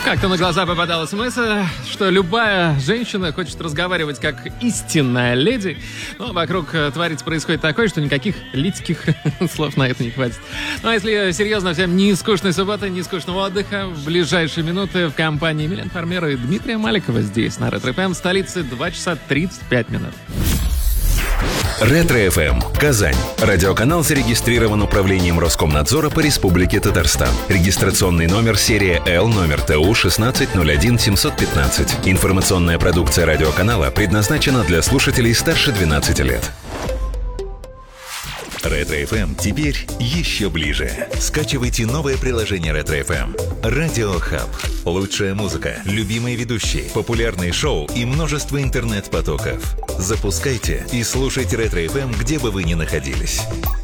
Как-то на глаза попадалась мысль, что любая женщина хочет разговаривать как истинная леди, но вокруг творится происходит такое, что никаких лидских слов на это не хватит. Ну а если серьезно, всем не скучной субботы, не скучного отдыха, в ближайшие минуты в компании Милен Фармера и Дмитрия Маликова здесь, на Ретро-ФМ, в столице 2 часа 35 минут. Ретро-ФМ. Казань. Радиоканал зарегистрирован Управлением Роскомнадзора по Республике Татарстан. Регистрационный номер серия Л, номер ТУ 1601715. Информационная продукция радиоканала предназначена для слушателей старше 12 лет. Ретро-ФМ теперь еще ближе. Скачивайте новое приложение Ретро-ФМ. Радио Хаб. Лучшая музыка, любимые ведущие, популярные шоу и множество интернет-потоков. Запускайте и слушайте Ретро-ФМ, где бы вы ни находились.